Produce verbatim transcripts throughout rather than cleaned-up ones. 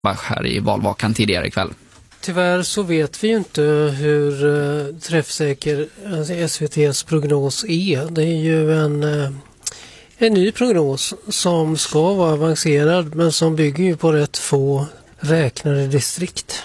här i valvakan tidigare ikväll. Tyvärr så vet vi ju inte hur uh, träffsäker alltså S V T:s prognos är. Det är ju en, uh, en ny prognos som ska vara avancerad men som bygger ju på rätt få räknade distrikt.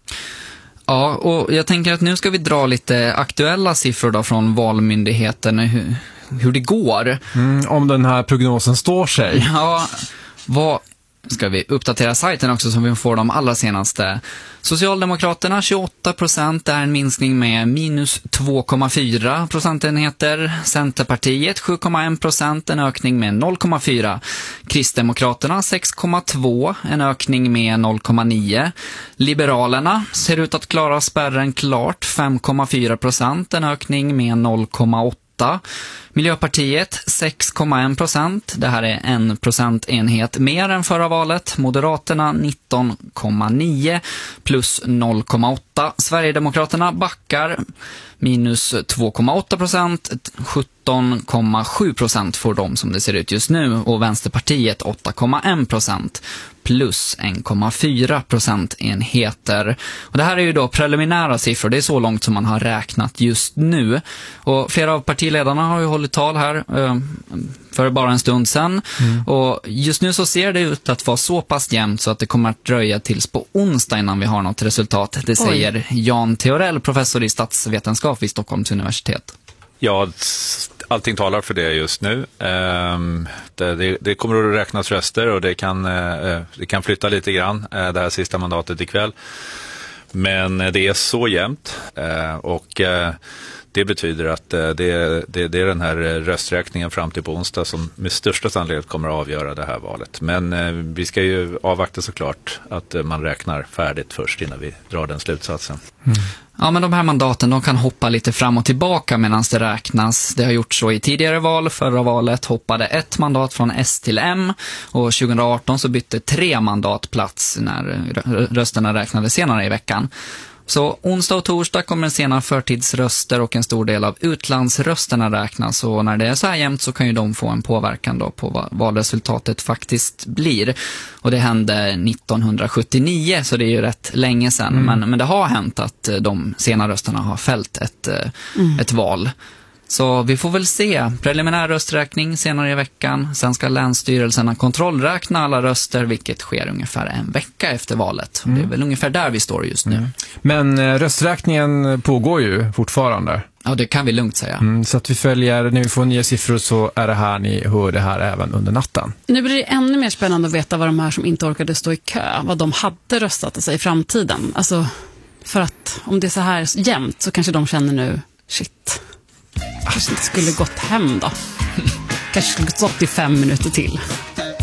Ja, och jag tänker att nu ska vi dra lite aktuella siffror då från Valmyndigheten, hur, hur det går. Mm, om den här prognosen står sig. Ja, vad ska vi uppdatera sajten också så vi får de allra senaste. Socialdemokraterna tjugoåtta procent, det är en minskning med minus två komma fyra procentenheter. Centerpartiet sju komma en procent, en ökning med noll komma fyra. Kristdemokraterna sex komma två, en ökning med noll komma nio. Liberalerna ser ut att klara spärren klart, fem komma fyra procent, en ökning med noll komma åtta. Miljöpartiet sex komma en procent, det här är en procentenhet mer än förra valet. Moderaterna nitton komma nio plus noll komma åtta. Sverigedemokraterna backar minus två komma åtta procent, sjutton komma sju procent får de som det ser ut just nu. Och Vänsterpartiet åtta komma en procent plus en komma fyra procentenheter. Och det här är ju då preliminära siffror, det är så långt som man har räknat just nu. Och flera av partiledarna har ju hållit tal här eh, för bara en stund sedan. Mm. Och just nu så ser det ut att vara så pass jämnt så att det kommer att dröja tills på onsdag innan vi har något resultat. Det säger Oj. Jan Theorell, professor i statsvetenskap vid Stockholms universitet. Ja, allting talar för det just nu. Det, det, det kommer att räknas röster och det kan, det kan flytta lite grann det här sista mandatet ikväll. Men det är så jämnt och det betyder att det, det, det är den här rösträkningen fram till på onsdag som med största sannolikhet kommer att avgöra det här valet. Men vi ska ju avvakta såklart att man räknar färdigt först innan vi drar den slutsatsen. Mm. Ja, men de här mandaten de kan hoppa lite fram och tillbaka medan det räknas. Det har gjort så i tidigare val. Förra valet hoppade ett mandat från S till M och tjugo arton så bytte tre mandat plats när rösterna räknades senare i veckan. Så onsdag och torsdag kommer sena förtidsröster och en stor del av utlandsrösterna räknas. Och när det är så här jämnt så kan ju de få en påverkan då på vad valresultatet faktiskt blir. Och det hände nittonhundrasjuttionio så det är ju rätt länge sedan. Mm. Men, men det har hänt att de sena rösterna har fällt ett, mm. ett val. Så vi får väl se. Preliminär rösträkning senare i veckan. Sen ska länsstyrelserna kontrollräkna alla röster, vilket sker ungefär en vecka efter valet. Mm. Det är väl ungefär där vi står just nu. Mm. Men rösträkningen pågår ju fortfarande. Ja, det kan vi lugnt säga. Mm, så att vi följer, när vi får nya siffror så är det här, ni hör det här även under natten. Nu blir det ännu mer spännande att veta vad de här som inte orkade stå i kö, vad de hade röstat sig i framtiden. Alltså, för att om det är så här jämnt så kanske de känner nu, shit... Kanske inte skulle gått hem då. Kanske skulle gått åttiofem minuter till.